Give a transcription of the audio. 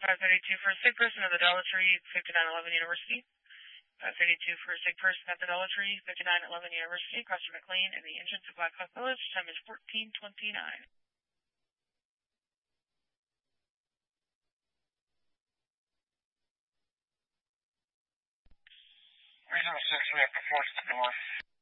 532 for a sick person at the Dollar Tree, 5911 University. 532 for a sick person at the Dollar Tree, 5911 University, across from McLean and the entrance of Black Hawk Village. Time is 14:29. Regional 6, we have performance north.